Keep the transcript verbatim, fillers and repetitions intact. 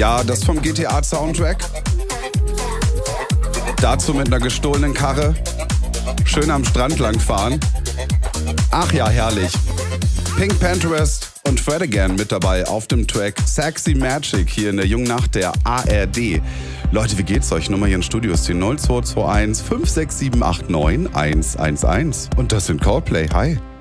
Ja, das vom G T A-Soundtrack. Dazu mit einer gestohlenen Karre schön am Strand langfahren. Ach ja, herrlich. Pink Panthers und Fred Again mit dabei auf dem Track Sexy Magic hier in der jungen Nacht der A R D. Leute, wie geht's euch? Nummer hier in Studio ist die null zwei zwei eins fünf sechs sieben acht neun eins eins eins. Und das sind Coldplay. Hi.